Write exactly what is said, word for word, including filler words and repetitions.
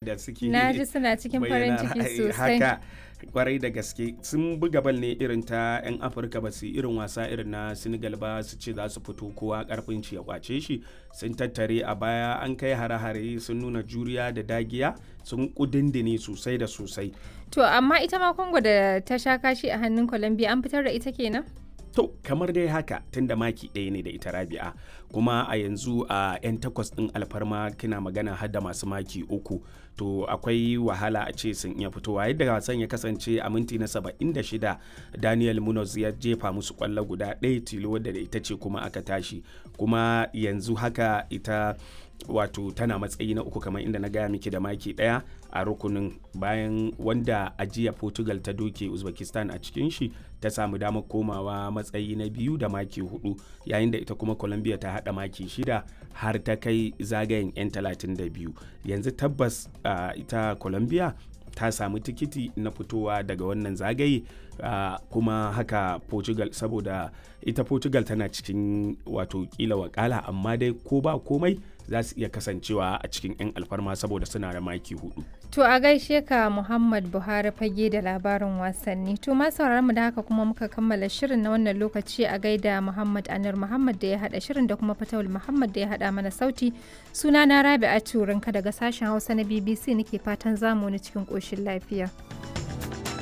da suke na ji suna cikin farin bayyana ciki ra'ayi. sosai. Haka kwarai da gaske sun buga bal ne irin ta 'yan Afirka, ba su yi irin wasa irin na Senegal ba su ce za su fito kowa karfin ci ya kwace shi. Sun tattare a baya, an kai hare-hare, sun nuna juriya da dagiya, sun kudindine sosai da sosai. To amma ita ma Congo da ta sha kashi a hannun Colombia an fitar da ita kenan? To kamar dai haka, tunda maki ɗaya ne da ita Rabi'a, kuma a yanzu a 'yan takwas ɗin alfarma kina magana har da masu maki uku, to akwai wahala a ce sun iya fitowa. Yadda wasan ya kasance a minti na saba'in da shida, Daniel Munoz ya jefa musu kwallo guda ɗaya tilo wadda da ita ce kuma aka tashi, kuma yanzu haka ita wato tana matsayi na uku kamar inda na gaya miki da maki ɗaya a rukunin, bayan wanda ajiya Portugal ta doke Uzbekistan a cikin shi ta samu damar komawa matsayi na biyu da maki hudu, yayin da ita kuma Colombia ta hada maki shida har ta kai zagayen 'yan talatin da biyu. Yanzu tabbas uh, ita Colombia ta samu tikiti na fitowa daga wannan zagaye, uh, kuma haka Portugal, saboda ita Portugal tana cikin wato kila wakala, amma dai ko ba komai za su iya kasancewa a cikin 'yan alfarma saboda suna da maki hudu. To a gaishe ka Muhammad Buhari fage da labarin wasanni. To ma sauraron mu da haka kuma muka kammala shirin na wannan lokaci. A gaida Muhammad Anur Muhammad da ya hada shirin da kuma Fatawul Muhammad da ya hada mana sauti. Suna na Rabi'a Turinka daga sashen Hausa na B B C nake fatan zamu ni cikin koshin lafiya.